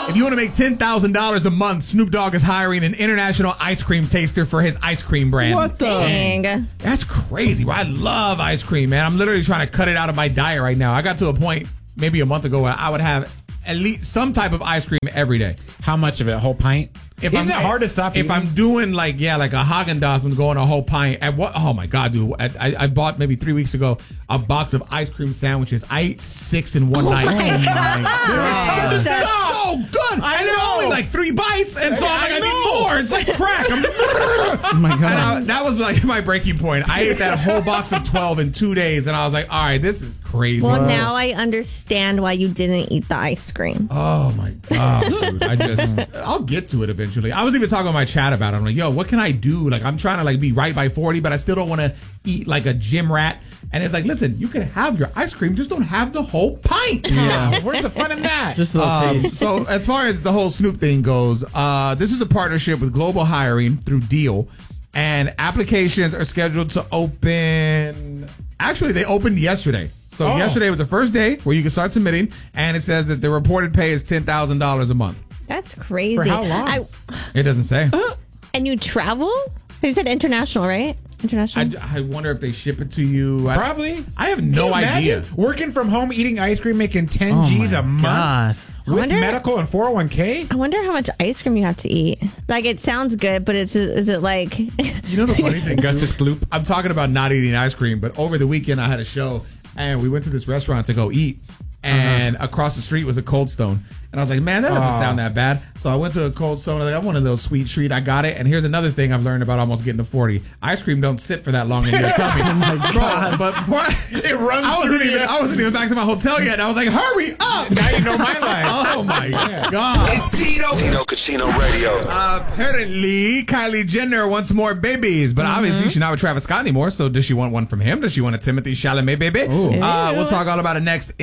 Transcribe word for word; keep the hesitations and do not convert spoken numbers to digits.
If you want to make ten thousand dollars a month, Snoop Dogg is hiring an international ice cream taster for his ice cream brand. What the? Dang. That's crazy. I love ice cream, man. I'm literally trying to cut it out of my diet right now. I got to a point maybe a month ago where I would have at least some type of ice cream every day. How much of it? A whole pint? If Isn't I'm, it hard to stop If eating? I'm doing like, yeah, like a Haagen-Dazs, I'm going a whole pint. At what? Oh my God, dude. I, I, I bought maybe three weeks ago a box of ice cream sandwiches. I ate six in one Oh night. my God. gosh. They're so good. I and they're know. only like three bites. And so I'm like, I I know. need more. It's like crack. I'm Oh my And God. I, that was like my breaking point. I ate that whole box of twelve in two days. And I was like, all right, this is crazy. Well, now I understand why you didn't eat the ice cream. Oh my God, dude. I just, I'll get to it eventually. I was even talking with my chat about it. I'm like, yo, what can I do? Like, I'm trying to like be right by forty, but I still don't want to eat like a gym rat. And it's like, listen, you can have your ice cream, just don't have the whole pint. Yeah. Where's the fun in that? Just a little Um, taste. so as far as the whole Snoop thing goes, uh, this is a partnership with Global Hiring through Deal, and applications are scheduled to open. Actually, they opened yesterday. So Oh. yesterday was the first day where you can start submitting, and it says that the reported pay is ten thousand dollars a month. That's crazy. For how long? I, It doesn't say. and you travel? You said international, right? International. I, I wonder if they ship it to you. I, Probably. I have no Can you idea. imagine Working from home, eating ice cream, making ten Oh G's my a month God. with wonder- medical and four oh one k. I wonder how much ice cream you have to eat. Like, it sounds good, but it's is it like? You know the funny thing, Augustus Gloop. I'm talking about not eating ice cream, but over the weekend I had a show and we went to this restaurant to go eat, and uh-huh. across the street was a Cold Stone, and I was like, man, that doesn't Oh. sound that bad. So I went to a Cold Stone. I was like, I want a little sweet treat. I got it. And here's another thing I've learned about almost getting to forty: ice cream don't sit for that long in your tummy. Oh my God! But before I, It runs I wasn't through even you. I wasn't even back to my hotel yet. And I was like, hurry up! Now you know my life. Oh my God! It's Tito. Tito Cucino Radio. Uh, apparently, Kylie Jenner wants more babies, but obviously she's not with Travis Scott anymore. So does she want one from him? Does she want a Timothy Chalamet baby? Uh, we'll talk all about it next.